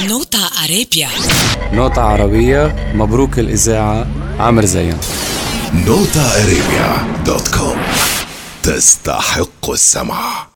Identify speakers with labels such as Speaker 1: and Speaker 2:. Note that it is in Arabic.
Speaker 1: نوتا أرابيا،
Speaker 2: نوتة عربية. مبروك الإذاعة، عمر زين.
Speaker 3: NotaArabia.com تستحق السمع.